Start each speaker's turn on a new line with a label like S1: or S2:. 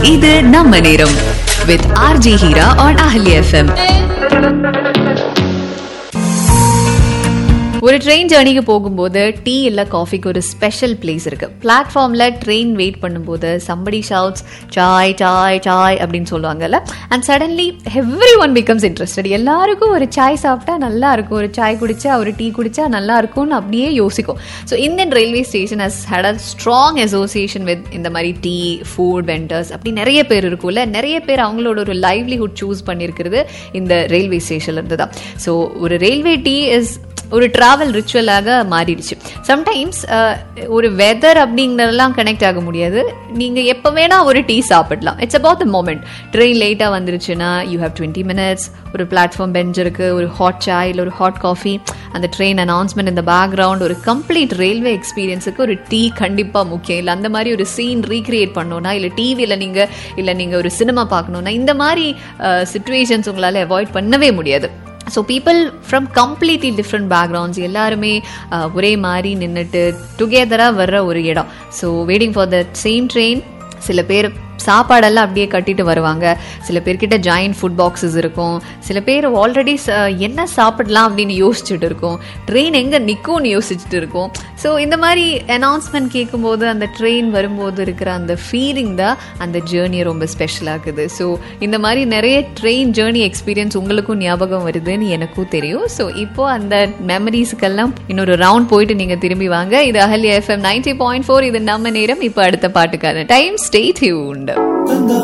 S1: இது நம்ம நேரம் with RJ Hira on Ahli FM. ஒரு ட்ரெயின் ஜர்னிக்கு போகும்போது டீ இல்ல காஃபிக்கு ஒரு ஸ்பெஷல் பிளேஸ் இருக்கு. பிளாட்ஃபார்ம்ல ட்ரெயின் வெயிட் பண்ணும்போது somebody shouts சாய் சாய் சாய் அப்படின்னு சொல்லுவாங்கல்ல. And suddenly every one becomes interested. எல்லாருக்கும் ஒரு சாய் சாப்பிட்டா நல்லா இருக்கும், ஒரு சாய் குடிச்சா ஒரு டீ குடிச்சா நல்லா இருக்கும்னு அப்படியே யோசிக்கும். So Indian railway station has had a strong association with இந்த மாதிரி டீ ஃபுட் வெண்டர்ஸ் அப்படி நிறைய பேர் இருக்கும்ல. நிறைய பேர் அவங்களோட ஒரு லைவ்லிஹுட் சூஸ் பண்ணியிருக்கிறது இந்த ரயில்வே ஸ்டேஷன்ல இருந்து தான். ஸோ ஒரு ரயில்வே டீ இஸ் ஒரு ட்ராவல் ரிச்சுவலாக மாறிடுச்சு. சம்டைம்ஸ் ஒரு வெதர் அப்படிங்கிறதெல்லாம் கனெக்ட் ஆக முடியாது. நீங்கள் எப்போ வேணால் ஒரு டீ சாப்பிடலாம். It's about the moment. Train லேட்டாக வந்துருச்சுன்னா யூ ஹேவ் 20 minutes, ஒரு பிளாட்ஃபார்ம் பெஞ்ச் இருக்குது, ஒரு ஹாட் சாய் இல்லை ஒரு ஹாட் காஃபி, அந்த ட்ரெயின் அனௌன்ஸ்மெண்ட் இந்த பேக்ரவுண்ட், ஒரு கம்ப்ளீட் ரயில்வே எக்ஸ்பீரியன்ஸுக்கு ஒரு டீ கண்டிப்பாக முக்கியம். இல்லை அந்த மாதிரி ஒரு சீன் ரீக்ரியேட் பண்ணோன்னா, இல்லை டிவியில் நீங்கள் ஒரு சினிமா பார்க்கணுன்னா இந்த மாதிரி சிச்சுவேஷன்ஸ் உங்களால் அவாய்ட் பண்ணவே முடியாது. So people from completely different backgrounds எல்லாருமே ஒரே மாதிரி நின்றுட்டு டுகெதராக வர்ற ஒரு இடம். So waiting for the same train. சில பேர் சாப்பாடெல்லாம் அப்படியே கட்டிட்டு வருவாங்க. சில பேர்கிட்ட ஜாயிண்ட் ஃபுட் பாக்ஸஸ் இருக்கும். சில பேர் ஆல்ரெடி என்ன சாப்பிடலாம் அப்படின்னு யோசிச்சுட்டு இருக்கும். ட்ரெயின் எங்கே நிற்கும்னு யோசிச்சுட்டு இருக்கும். ஸோ இந்த மாதிரி அனௌன்ஸ்மெண்ட் கேட்கும்போது அந்த ட்ரெயின் வரும்போது இருக்கிற அந்த ஃபீலிங் தான் அந்த ஜேர்னியை ரொம்ப ஸ்பெஷலாகுது. ஸோ இந்த மாதிரி நிறைய ட்ரெயின் ஜேர்னி எக்ஸ்பீரியன்ஸ் உங்களுக்கும் ஞாபகம் வருதுன்னு எனக்கும் தெரியும். ஸோ இப்போ அந்த மெமரிஸ்க்கெல்லாம் இன்னொரு ரவுண்ட் போயிட்டு நீங்கள் திரும்பி வாங்க. இது அஹல்யா FM 90.4. இது நம்ம நேரம். இப்போ அடுத்த பாட்டுக்கான டைம். Stay tuned.